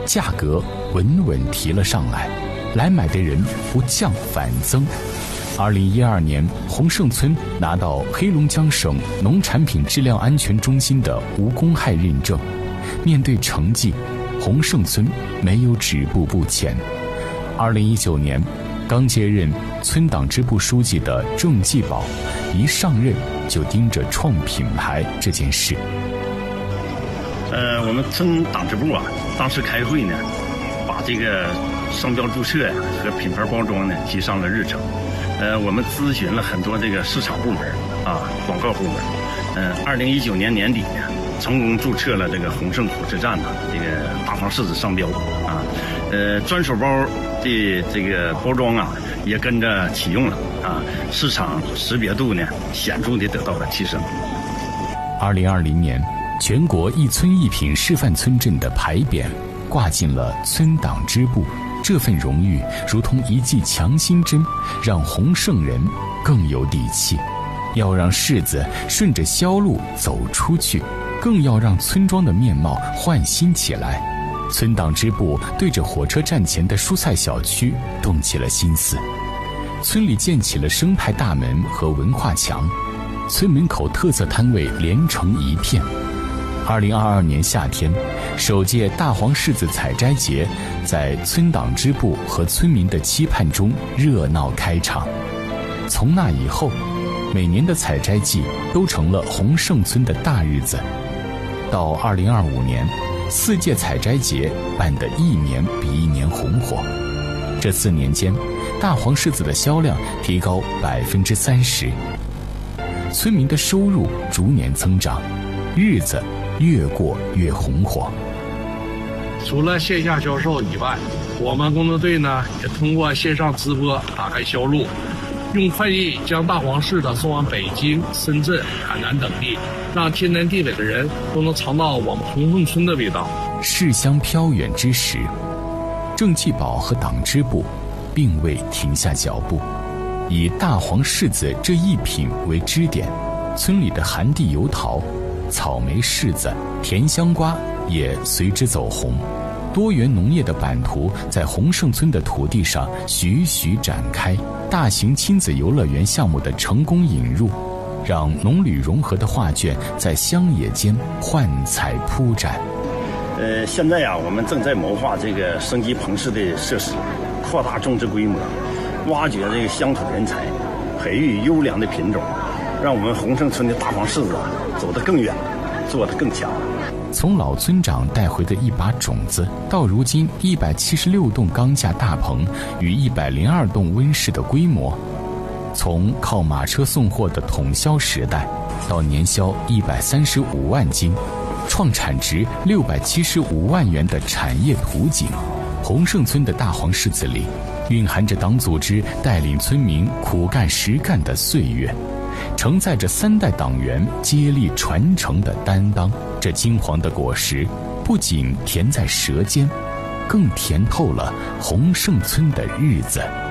价格稳稳提了上来，来买的人不降反增。2012年，洪胜村拿到黑龙江省农产品质量安全中心的无公害认证。面对成绩，洪胜村没有止步不前。2019年，刚接任村党支部书记的郑继宝，一上任就盯着创品牌这件事。 我们村党支部啊，当时开会呢，把这个商标注册和品牌包装呢提上了日程。我们咨询了很多这个市场部门啊、广告部门。2019年年底呢，成功注册了这个洪胜火车站呢这个大黄柿子商标啊。专手包的这个包装啊，也跟着启用了啊，市场识别度呢显著地得到了提升。 2020年，全国一村一品示范村镇的牌匾挂进了村党支部。这份荣誉如同一剂强心针，让洪胜人更有底气。要让柿子顺着销路走出去，更要让村庄的面貌焕新起来。村党支部对着火车站前的蔬菜小区动起了心思，村里建起了生态大门和文化墙，村门口特色摊位连成一片。2022年夏天，首届大黄柿子采摘节在村党支部和村民的期盼中热闹开场。从那以后，每年的采摘季都成了洪胜村的大日子。到2025年，4届采摘节办得一年比一年红火。这4年间，大黄柿子的销量提高30%，村民的收入逐年增长，日子越过越红火。 除了线下销售以外，我们工作队呢也通过线上直播打开销路，用快递将大黄柿子送往北京、深圳、海南等地，让天南地北的人都能尝到我们洪胜村的味道。 柿香飘远之时，郑继宝和党支部并未停下脚步，以大黄柿子这一品为支点，村里的寒地油桃、草莓柿子、甜香瓜也随之走红。多元农业的版图在洪胜村的土地上徐徐展开，大型亲子游乐园项目的成功引入，让农旅融合的画卷在乡野间幻彩铺展。 现在啊，我们正在谋划这个升级棚式的设施，扩大种植规模，挖掘这个乡土人才，培育优良的品种，让我们洪胜村的大黄柿子走得更远，做得更强。 从老村长带回的一把种子，到如今176栋钢架大棚与102栋温室的规模，从靠马车送货的统销时代，到年销135万斤，创产值675万元的产业图景。洪胜村的大黄柿子里，蕴含着党组织带领村民苦干实干的岁月，承载着3代党员接力传承的担当。这金黄的果实不仅甜在舌尖，更甜透了洪胜村的日子。